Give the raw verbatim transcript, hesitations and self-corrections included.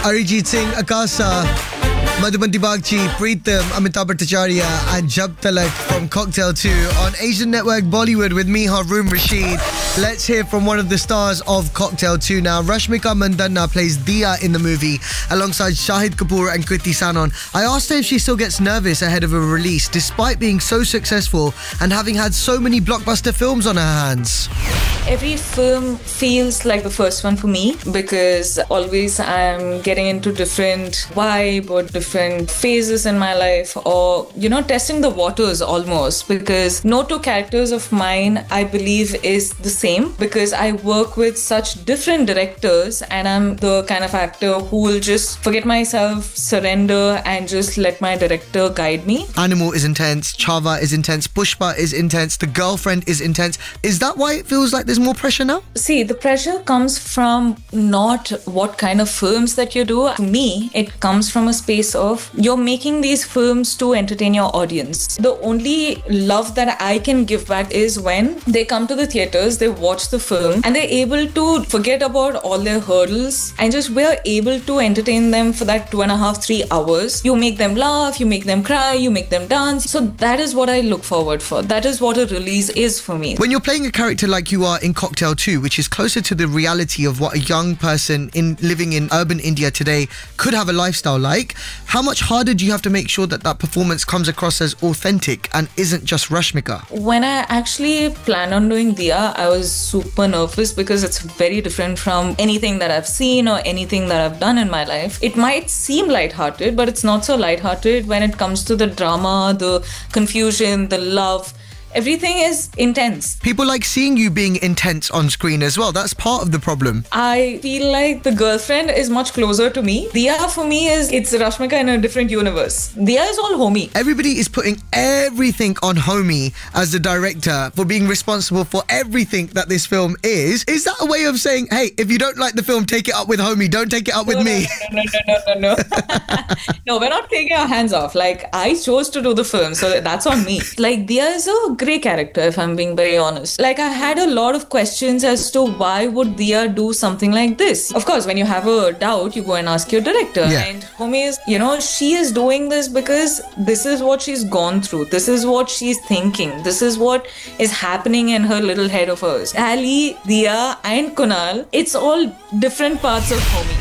Arijit Singh, Akasa, Madhubanti Bagchi, Preetham, Amitabh Bhattacharya and Jab Talak from Cocktail two on Asian Network Bollywood with me, Haroon Rashid. Let's hear from one of the stars of Cocktail two now. Rashmika Mandanna plays Diya in the movie alongside Shahid Kapoor and Kriti Sanon. I asked her if she still gets nervous ahead of a release despite being so successful and having had so many blockbuster films on her hands. Every film feels like the first one for me because always I'm getting into different vibe or different phases in my life, or, you know, testing the waters almost, because no two characters of mine, I believe, is the same because I work with such different directors and I'm the kind of actor who will just forget myself, surrender and just let my director guide me. Animal is intense, Chava is intense, Pushpa is intense, The Girlfriend is intense. Is that why it feels like there's more pressure now? See, the pressure comes from not what kind of films that you do. For me, it comes from a space of you're making these films to entertain your audience. The only love that I can give back is when they come to the theaters, they watch the film and they're able to forget about all their hurdles and just we're able to entertain them for that two and a half, three hours. You make them laugh, you make them cry, you make them dance. So that is what I look forward for. That is what a release is for me. When you're playing a character like you are in Cocktail two, which is closer to the reality of what a young person in living in urban India today could have a lifestyle like, how much harder do you have to make sure that that performance comes across as authentic and isn't just Rashmika? When I actually planned on doing Diya, I was super nervous because it's very different from anything that I've seen or anything that I've done in my life. It might seem lighthearted, but it's not so lighthearted when it comes to the drama, the confusion, the love. Everything is intense. People like seeing you being intense on screen as well. That's part of the problem. I feel like The Girlfriend is much closer to me. Diya for me is, it's Rashmika in a different universe. Diya is all homie. Everybody is putting everything on Homie as the director for being responsible for everything that this film is. Is that a way of saying, hey, if you don't like the film, take it up with Homie, don't take it up with no, me? No, no, no, no, no, no. No, we're not taking our hands off. Like, I chose to do the film, so that's on me. Like, Diya is a great character, if I'm being very honest. Like, I had a lot of questions as to why would Diya do something like this. Of course, when you have a doubt, you go and ask your director. Yeah. And Homie is, you know, she is doing this because this is what she's gone through. This is what she's thinking. This is what is happening in her little head of hers. Ali, Diya and Kunal, it's all different parts of Homie.